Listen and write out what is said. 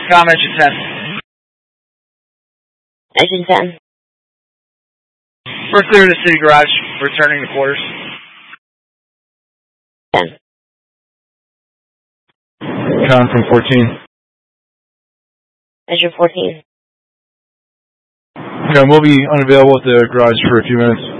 Engine 10. Engine 10. We're clear to the city garage, returning to quarters. 10. Con from 14. Engine 14. Con, we'll be unavailable at the garage for a few minutes.